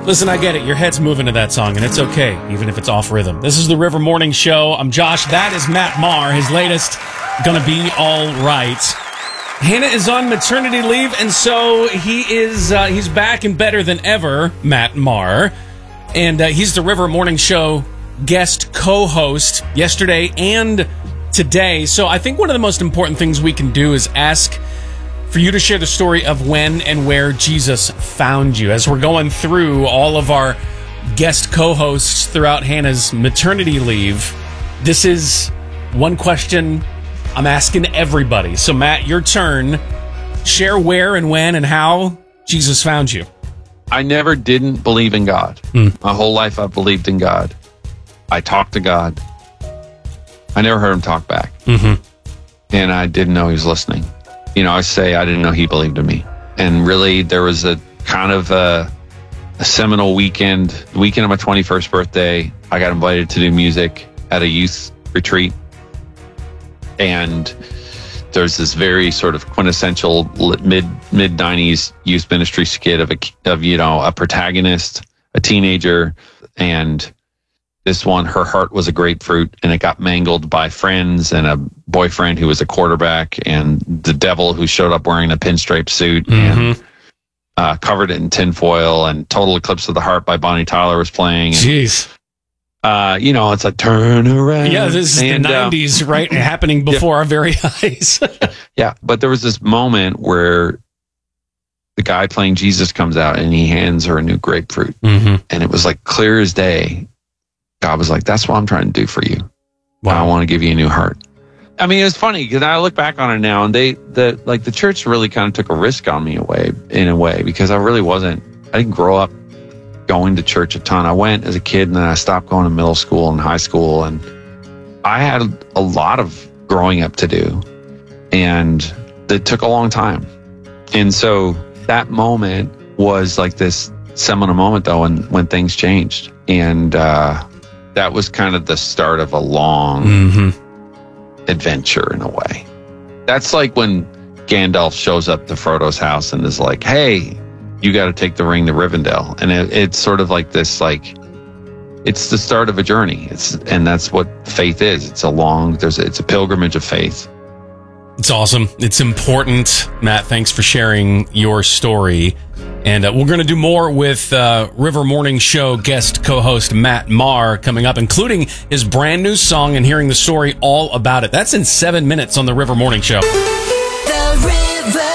Listen, I get it. Your head's moving to that song, and it's okay, even if it's off rhythm. This is the River Morning Show. I'm Josh. That is Matt Maher. His latest, Gonna Be All Right. Hannah is on maternity leave, and so he's back and better than ever, Matt Maher. And he's the River Morning Show guest co-host yesterday and today. So I think one of the most important things we can do is ask for you to share the story of when and where Jesus found you. As we're going through all of our guest co-hosts throughout Hannah's maternity leave, this is one question I'm asking everybody. So Matt, your turn. Share where and when and how Jesus found you. I never didn't believe in God. My whole life I believed in God. I talked to God. I never heard him talk back. And I didn't know he was listening. You know, I say I didn't know he believed in me. And really, there was a kind of a seminal weekend. The weekend of my 21st birthday, I got invited to do music at a youth retreat. And there's this very sort of quintessential mid-90s youth ministry skit of a protagonist, a teenager, and this one, her heart was a grapefruit, and it got mangled by friends and a boyfriend who was a quarterback, and the devil who showed up wearing a pinstripe suit and covered it in tinfoil, and Total Eclipse of the Heart by Bonnie Tyler was playing. Jeez. It's like, turn around. Yeah, this is the 90s, right? Happening before our very eyes. Yeah, but there was this moment where the guy playing Jesus comes out, and he hands her a new grapefruit. And it was like clear as day. God was like, that's what I'm trying to do for you. Wow. I want to give you a new heart. I mean, it was funny because I look back on it now, and the church really kind of took a risk on me in a way, because I didn't grow up going to church a ton. I went as a kid, and then I stopped going to middle school and high school, and I had a lot of growing up to do, and it took a long time. And so that moment was like this seminal moment, though, when things changed. And that was kind of the start of a long adventure in a way. That's like when Gandalf shows up to Frodo's house and is like, hey, you got to take the ring to Rivendell. And it's sort of like this, like, it's the start of a journey. And that's what faith is. It's a pilgrimage of faith. It's awesome. It's important. Matt, thanks for sharing your story. And we're going to do more with River Morning Show guest co-host Matt Maher coming up, including his brand new song and hearing the story all about it. That's in 7 minutes on the River Morning Show. The River.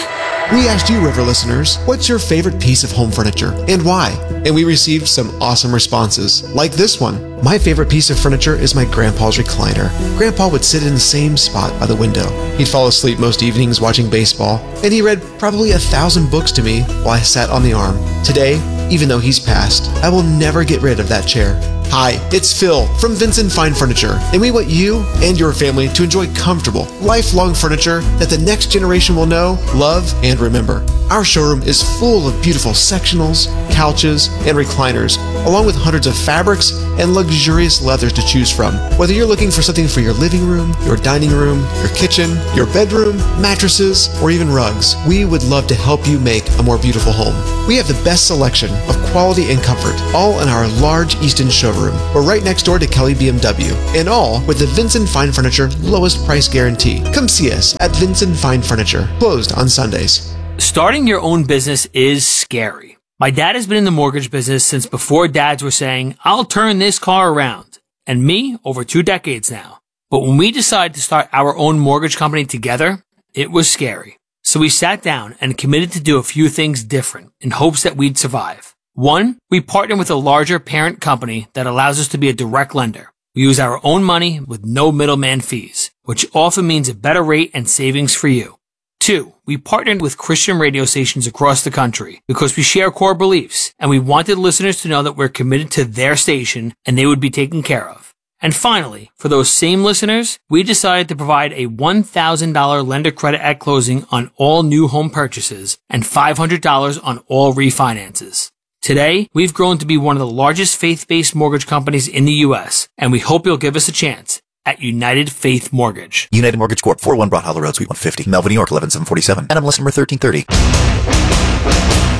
We asked you, River listeners, what's your favorite piece of home furniture and why? And we received some awesome responses, like this one. My favorite piece of furniture is my grandpa's recliner. Grandpa would sit in the same spot by the window. He'd fall asleep most evenings watching baseball, and he read probably 1,000 books to me while I sat on the arm. Today, even though he's passed, I will never get rid of that chair. Hi, it's Phil from Vincent Fine Furniture, and we want you and your family to enjoy comfortable, lifelong furniture that the next generation will know, love, and remember. Our showroom is full of beautiful sectionals, couches, and recliners, along with hundreds of fabrics and luxurious leathers to choose from. Whether you're looking for something for your living room, your dining room, your kitchen, your bedroom, mattresses, or even rugs, we would love to help you make a more beautiful home. We have the best selection of quality and comfort, all in our large Easton showroom. We're right next door to Kelly BMW, and all with the Vincent Fine Furniture lowest price guarantee. Come see us at Vincent Fine Furniture, closed on Sundays. Starting your own business is scary. My dad has been in the mortgage business since before dads were saying, I'll turn this car around. And me, over 2 decades now. But when we decided to start our own mortgage company together, it was scary. So we sat down and committed to do a few things different in hopes that we'd survive. 1, we partnered with a larger parent company that allows us to be a direct lender. We use our own money with no middleman fees, which often means a better rate and savings for you. 2, we partnered with Christian radio stations across the country because we share core beliefs and we wanted listeners to know that we're committed to their station and they would be taken care of. And finally, for those same listeners, we decided to provide a $1,000 lender credit at closing on all new home purchases and $500 on all refinances. Today, we've grown to be one of the largest faith-based mortgage companies in the U.S., and we hope you'll give us a chance at United Faith Mortgage. United Mortgage Corp. 401 Broad Hollow Road, Suite 150, Melville, New York, 11747. NMLS number 1330.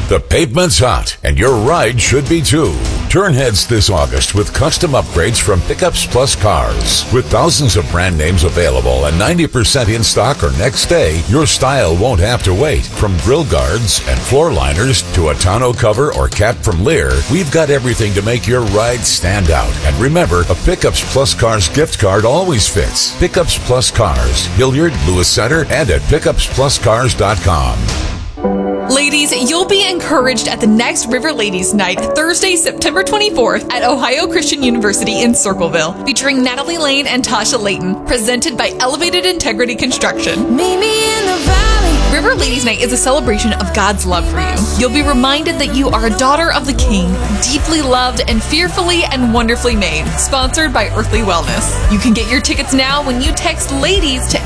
The pavement's hot, and your ride should be too. Turn heads this August with custom upgrades from Pickups Plus Cars. With thousands of brand names available and 90% in stock or next day, your style won't have to wait. From grill guards and floor liners to a tonneau cover or cap from Lear, we've got everything to make your ride stand out. And remember, a Pickups Plus Cars gift card always fits. Pickups Plus Cars, Hilliard, Lewis Center, and at pickupspluscars.com. Ladies, you'll be encouraged at the next River Ladies Night, Thursday, September 24th at Ohio Christian University in Circleville, featuring Natalie Lane and Tasha Layton, presented by Elevated Integrity Construction. Meet me in the valley. River Ladies Night is a celebration of God's love for you. You'll be reminded that you are a daughter of the King, deeply loved and fearfully and wonderfully made. Sponsored by Earthly Wellness. You can get your tickets now when you text LADIES to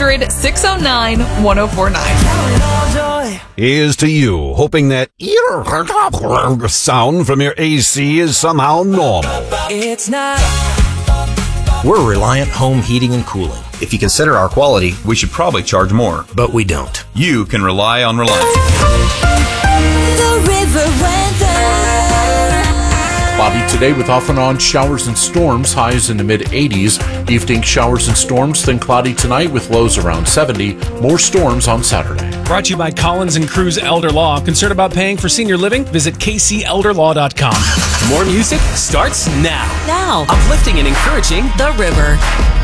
800-609-1049. Here's to you, hoping that ear sound from your AC is somehow normal. It's not. We're Reliant Home Heating and Cooling. If you consider our quality, we should probably charge more. But we don't. You can rely on Reliant. The River Weather. Cloudy today with off and on showers and storms, highs in the mid-80s. Evening showers and storms, then cloudy tonight with lows around 70. More storms on Saturday. Brought to you by Collins and Cruz Elder Law. Concerned about paying for senior living? Visit kcelderlaw.com. More music starts now. Now. Uplifting and encouraging The River.